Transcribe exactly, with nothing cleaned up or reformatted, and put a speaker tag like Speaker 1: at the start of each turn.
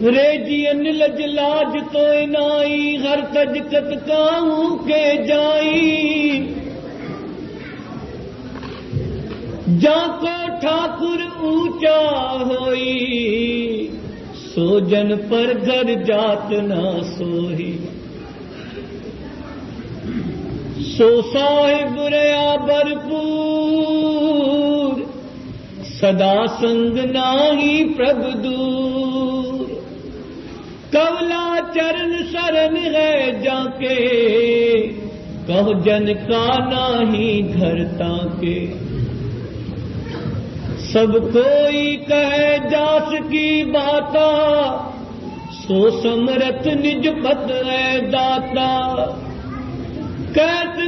Speaker 1: रेजियन लजलाज तो नाई हर तजकत काहू के जाई जाको ठाकुर ऊंचा होई सोजन पर घर जात ना सोही सो साहिब रया भरपूर सदा संग नाही प्रभु दूर कवला चरण शरण है जाके कह जन का नाही धरता के सब कोई कहे जास की बाता सो समरथ निज पत है दाता कैस